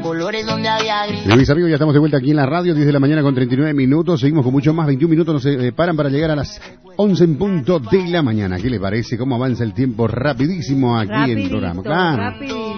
colores donde había gris. Mis amigos, ya estamos de vuelta aquí en la radio, 10 de la mañana con 39 minutos. Seguimos con mucho más, 21 minutos nos paran para llegar a las 11 en punto de la mañana. ¿Qué le parece? ¿Cómo avanza el tiempo? Rapidísimo aquí en el programa. Claro. Rapidito.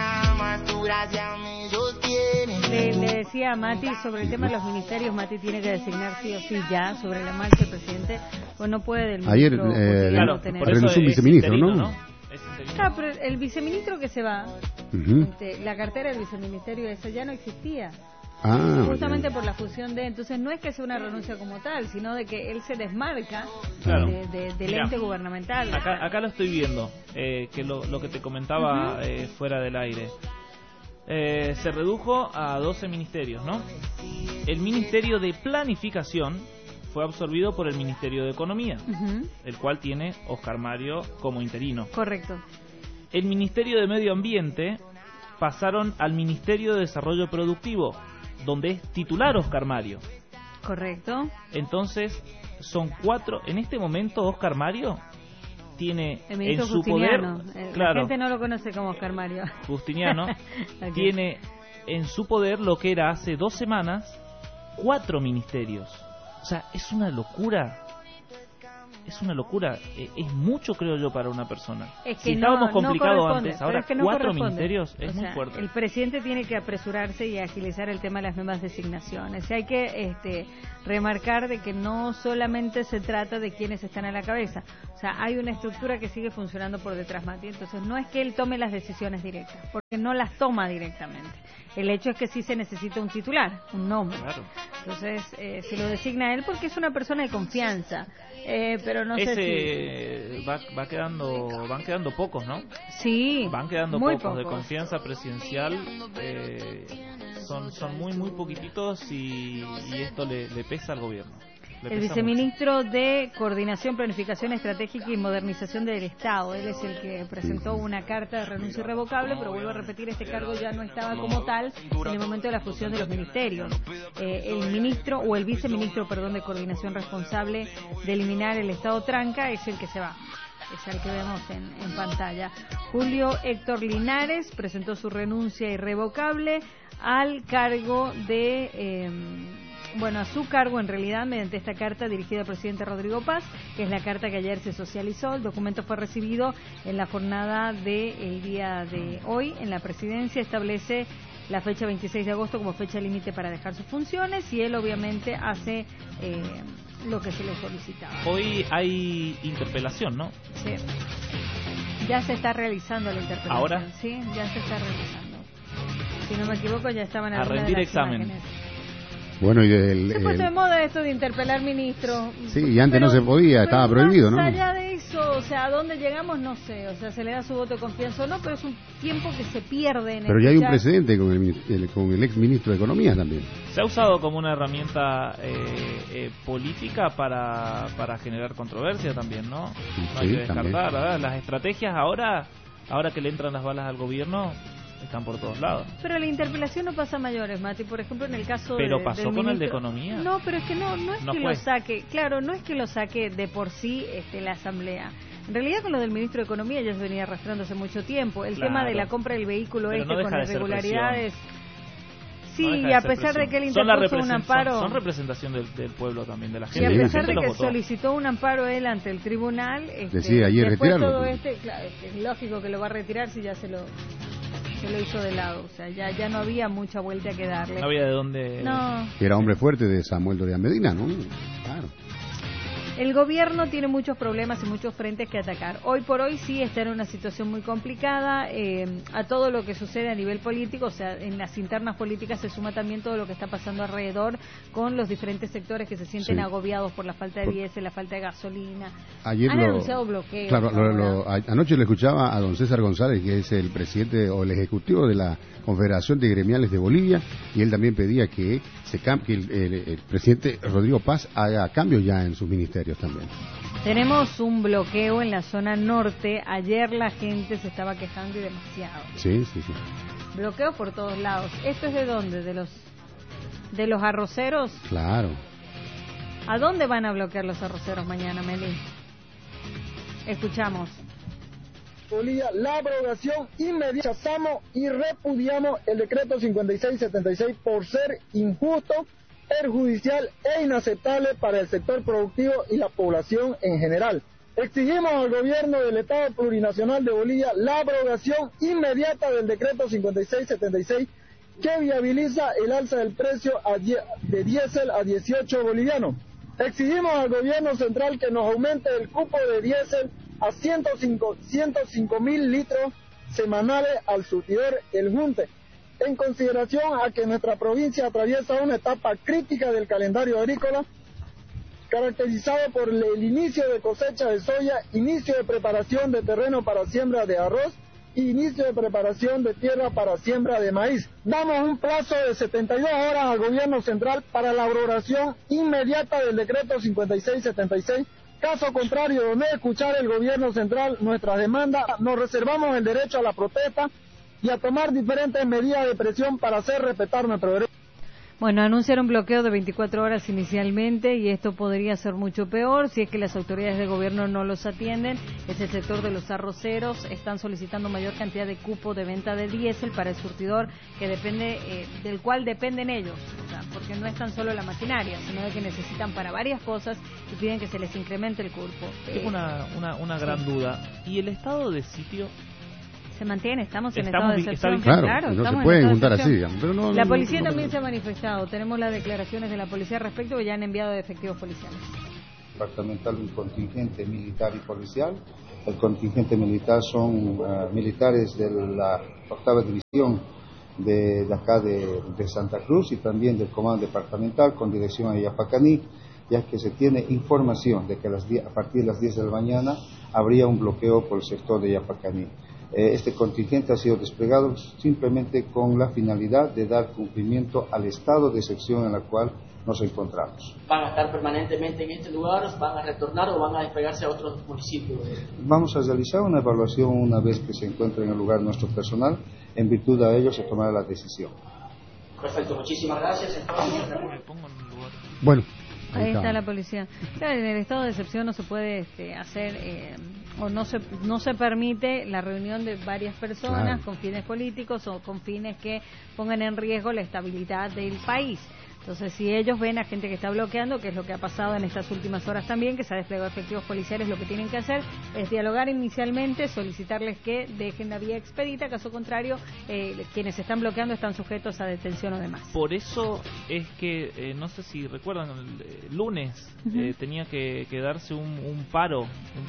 Le decía a Mati sobre el tema de los ministerios. Mati tiene que designar sí o sí ya sobre la marcha el presidente, pues no puede del Ayer renunció un viceministro, ¿no? Ah, pero el viceministro que se va, la cartera del viceministerio, eso ya no existía. Justamente por la fusión de... Entonces no es que sea una renuncia como tal, sino de que él se desmarca del ente gubernamental. Acá lo estoy viendo, que lo que te comentaba fuera del aire. Se redujo a 12 ministerios, ¿no? El Ministerio de Planificación fue absorbido por el Ministerio de Economía, el cual tiene Oscar Mario como interino. Correcto. El Ministerio de Medio Ambiente pasaron al Ministerio de Desarrollo Productivo, donde es titular Oscar Mario. Correcto. Entonces, son 4. En este momento, Oscar Mario tiene en su Justiniano. poder... La gente no lo conoce como Oscar Mario. Justiniano. Okay. Tiene en su poder lo que era hace 2 semanas 4 ministerios. O sea, es una locura. Es una locura. Es mucho, creo yo, para una persona. Es que si estábamos no complicados antes, ahora es que no 4 ministerios es muy fuerte. El presidente tiene que apresurarse y agilizar el tema de las nuevas designaciones. Hay que remarcar de que no solamente se trata de quienes están a la cabeza. O sea, hay una estructura que sigue funcionando por detrás, Mati. Entonces, no es que él tome las decisiones directas, porque no las toma directamente. El hecho es que sí se necesita un titular, un nombre. Claro. Entonces, se lo designa él porque es una persona de confianza. Pero no sé si... van quedando pocos, ¿no? Sí, van quedando muy pocos de confianza presidencial. Son muy poquititos y esto le pesa al gobierno. El viceministro de Coordinación, Planificación Estratégica y Modernización del Estado. Él es el que presentó una carta de renuncia irrevocable, pero vuelvo a repetir, este cargo ya no estaba como tal en el momento de la fusión de los ministerios. El ministro, o el viceministro, perdón, de Coordinación responsable de eliminar el Estado tranca es el que se va. Es el que vemos en pantalla. Julio Héctor Linares presentó su renuncia irrevocable al cargo de... a su cargo en realidad mediante esta carta dirigida al presidente Rodrigo Paz, que es la carta que ayer se socializó. El documento fue recibido en la jornada del día de hoy en la presidencia. Establece la fecha 26 de agosto como fecha límite para dejar sus funciones y él obviamente hace lo que se le solicitaba. Hoy hay interpelación, ¿no? Sí. Ya se está realizando la interpelación. ¿Ahora? Sí, ya se está realizando. Si no me equivoco, ya estaban a rendir examen. Imágenes. Bueno, y se puso de moda esto de interpelar ministros. Sí, y antes no se podía, estaba prohibido, ¿no? Más allá de eso, o sea, ¿a dónde llegamos? No sé, o sea, se le da su voto de confianza o no, pero es un tiempo que se pierde en Pero ya hay un precedente con el ex ministro de Economía también. Se ha usado como una herramienta política para generar controversia también, ¿no? No hay que descartar, ¿verdad? Las estrategias ahora que le entran las balas al gobierno... están por todos lados. Pero la interpelación no pasa a mayores, Mati. Por ejemplo, en el caso ¿Pero pasó del con ministro, el de Economía? No, pero es que no es no que fue. lo saque. Claro, no es que lo saque de por sí la Asamblea. En realidad, con lo del ministro de Economía ya se venía arrastrando hace mucho tiempo. El tema de la compra del vehículo no con irregularidades... Sí, no y a pesar de que él interpuso un amparo... Son representación del pueblo también, de la gente. Y a pesar de que solicitó un amparo él ante el tribunal... decía ayer después retirarlo. Todo claro, es lógico que lo va a retirar si ya se lo hizo de lado. O sea, ya no había mucha vuelta que darle. No había de dónde... No. Era hombre fuerte de Samuel Doria Medina, ¿no? Claro. El gobierno tiene muchos problemas y muchos frentes que atacar. Hoy por hoy sí está en una situación muy complicada. A todo lo que sucede a nivel político, o sea, en las internas políticas se suma también todo lo que está pasando alrededor con los diferentes sectores que se sienten agobiados por la falta de diésel, la falta de gasolina. Ayer han anunciado bloqueos. Claro, anoche lo escuchaba a don César González, que es el presidente o el ejecutivo de la Confederación de Gremiales de Bolivia, y él también pedía que el presidente Rodrigo Paz haga cambios ya en sus ministerios también. Tenemos un bloqueo en la zona norte. Ayer la gente se estaba quejando y demasiado. Sí. Bloqueo por todos lados. ¿Esto es de dónde? ¿De los arroceros? Claro. ¿A dónde van a bloquear los arroceros mañana, Meli? Escuchamos. Bolivia la abrogación inmediata. Rechazamos y repudiamos el decreto 5676 por ser injusto, perjudicial e inaceptable para el sector productivo y la población en general. Exigimos al gobierno del Estado Plurinacional de Bolivia la abrogación inmediata del decreto 5676 que viabiliza el alza del precio de diésel a 18 bolivianos. Exigimos al gobierno central que nos aumente el cupo de diésel a 105.000 litros semanales al surtidor El Junte, en consideración a que nuestra provincia atraviesa una etapa crítica del calendario agrícola, caracterizado por el inicio de cosecha de soya, inicio de preparación de terreno para siembra de arroz y inicio de preparación de tierra para siembra de maíz. Damos un plazo de 72 horas al gobierno central para la abrogación inmediata del decreto 5676. Caso contrario, de no escuchar el gobierno central nuestras demandas, nos reservamos el derecho a la protesta y a tomar diferentes medidas de presión para hacer respetar nuestro derecho. Bueno, anunciaron bloqueo de 24 horas inicialmente y esto podría ser mucho peor si es que las autoridades de gobierno no los atienden. Es el sector de los arroceros, están solicitando mayor cantidad de cupo de venta de diésel para el surtidor que depende, del cual dependen ellos, o sea, porque no es tan solo la maquinaria, sino de que necesitan para varias cosas y piden que se les incremente el cupo. Tengo una gran duda. ¿Y el estado de sitio? Se mantiene, estamos en estado de excepción. Claro, no se pueden juntar así, digamos. Pero la policía también se ha manifestado. Tenemos las declaraciones de la policía al respecto, que ya han enviado efectivos policiales. Departamental, un contingente militar y policial. El contingente militar son militares de la 8ª división de acá de Santa Cruz y también del comando departamental con dirección a Yapacaní, ya que se tiene información de que a partir de las 10 de la mañana habría un bloqueo por el sector de Yapacaní. Este contingente ha sido desplegado simplemente con la finalidad de dar cumplimiento al estado de excepción en el cual nos encontramos. ¿Van a estar permanentemente en este lugar, van a retornar o van a despegarse a otros municipios? Vamos a realizar una evaluación una vez que se encuentre en el lugar nuestro personal. En virtud de ello se tomará la decisión. Perfecto, muchísimas gracias. Bueno. Ahí está la policía. Claro, en el estado de excepción no se puede hacer o no se permite la reunión de varias personas con fines políticos o con fines que pongan en riesgo la estabilidad del país. Entonces, si ellos ven a gente que está bloqueando, que es lo que ha pasado en estas últimas horas también, que se ha desplegado efectivos policiales, lo que tienen que hacer es dialogar inicialmente, solicitarles que dejen la vía expedita, caso contrario, quienes están bloqueando están sujetos a detención o demás. Por eso es que, no sé si recuerdan, el lunes tenía que darse un paro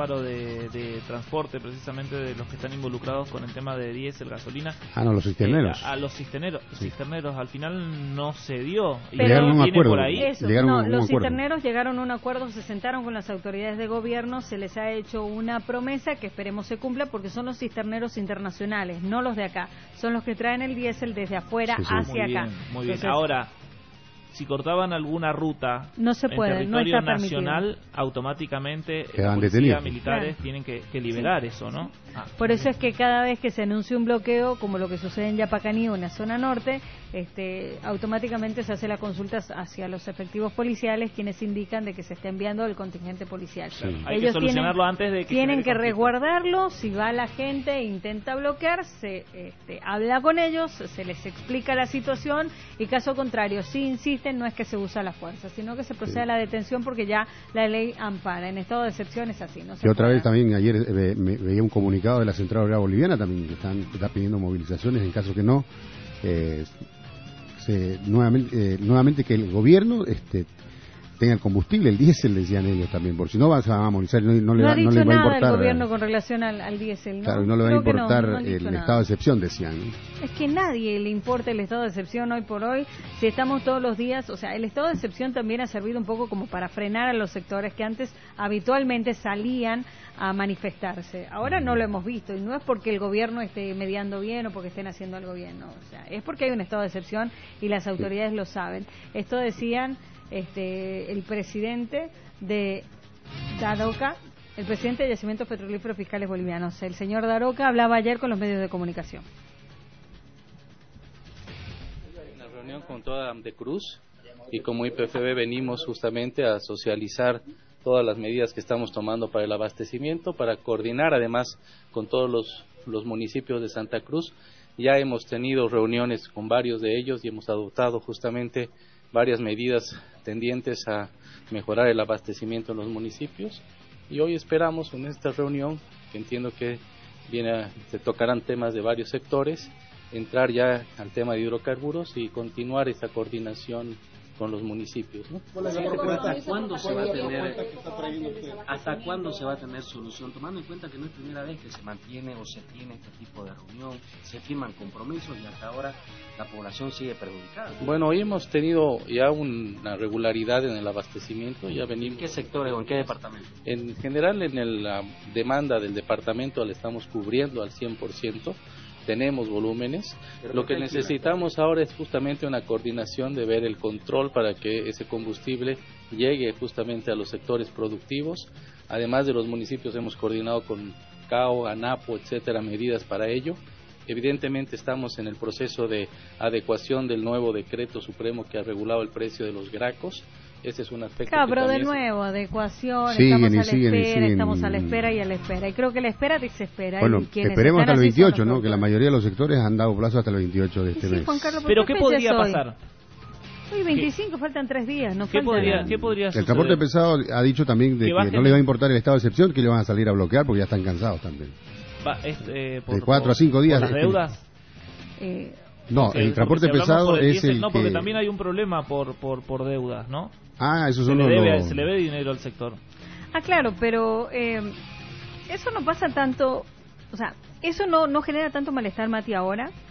de transporte precisamente de los que están involucrados con el tema de diésel, gasolina. No, los cisterneros. A los cisterneros, al final no se dio. Pero llegaron a un acuerdo. Por ahí. Los cisterneros llegaron a un acuerdo, se sentaron con las autoridades de gobierno, se les ha hecho una promesa que esperemos se cumpla porque son los cisterneros internacionales, no los de acá, son los que traen el diésel desde afuera hacia muy acá. Bien, muy bien. Entonces, ahora, si cortaban alguna ruta no se puede, en no territorio está nacional, permitido. Automáticamente quedan policía, detenidos. militares tienen que liberar eso, ¿no? Por eso es que cada vez que se anuncia un bloqueo, como lo que sucede en Yapacaní o en la zona norte, automáticamente se hace la consulta hacia los efectivos policiales, quienes indican de que se está enviando el contingente policial. Sí. Hay que solucionarlo antes de que tienen que resguardarlo. Si va la gente e intenta bloquear, se habla con ellos, se les explica la situación y caso contrario, si insisten, no es que se usa la fuerza, sino que se procede a la detención porque ya la ley ampara. En estado de excepción es así. No se y otra puede. vez también ayer veía un comunicado de la Central Obrera Boliviana también que está pidiendo movilizaciones en caso que no nuevamente que el gobierno tenga el combustible, el diésel, decían ellos también, porque si no van a movilizar, no le va a importar. El gobierno con relación al diésel, ¿no? Claro, no le va a importar el estado de excepción, decían. Es que a nadie le importa el estado de excepción hoy por hoy, si estamos todos los días, o sea, el estado de excepción también ha servido un poco como para frenar a los sectores que antes habitualmente salían a manifestarse. Ahora no lo hemos visto, y no es porque el gobierno esté mediando bien o porque estén haciendo algo bien, no, o sea, es porque hay un estado de excepción y las autoridades lo saben. Esto decían el presidente de Daroca, el presidente de Yacimientos Petrolíferos Fiscales Bolivianos, el señor Daroca, hablaba ayer con los medios de comunicación. Una reunión con toda Amdecruz y como IPFB venimos justamente a socializar todas las medidas que estamos tomando para el abastecimiento, para coordinar además con todos los municipios de Santa Cruz. Ya hemos tenido reuniones con varios de ellos y hemos adoptado justamente varias medidas tendientes a mejorar el abastecimiento en los municipios, y hoy esperamos en esta reunión, que entiendo que se tocarán temas de varios sectores, entrar ya al tema de hidrocarburos y continuar esa coordinación con los municipios, ¿no? ¿Hasta cuándo se va a tener solución? Tomando en cuenta que no es primera vez que se mantiene o se tiene este tipo de reunión, se firman compromisos y hasta ahora la población sigue perjudicada. Bueno, hoy hemos tenido ya una regularidad en el abastecimiento, ya venimos. ¿En qué sectores o en qué departamentos? En general, la demanda del departamento la estamos cubriendo al 100%. Tenemos volúmenes. Lo que necesitamos ahora es justamente una coordinación de ver el control para que ese combustible llegue justamente a los sectores productivos. Además de los municipios, hemos coordinado con CAO, ANAPO, etcétera, medidas para ello. Evidentemente estamos en el proceso de adecuación del nuevo decreto supremo que ha regulado el precio de los gracos. Ese es un aspecto. Claro, pero de nuevo, adecuación, estamos a la espera y a la espera. Y creo que la espera desespera. Bueno, esperemos hasta el 28, ¿no? Que la mayoría de los sectores han dado plazo hasta el 28 de este mes. Juan Carlos, pero ¿qué podría pasar? Hoy 25, faltan 3 días, no ¿Qué podría suceder? El transporte pesado ha dicho también de que no le va a importar el estado de excepción, que le van a salir a bloquear porque ya están cansados también. De 4 a 5 días. ¿Por las deudas? No, el transporte pesado es el no, porque también hay un problema por deudas, ¿no? Esos son se le ve dinero al sector. Claro, pero eso no pasa tanto, o sea, eso no genera tanto malestar, Mati, ahora.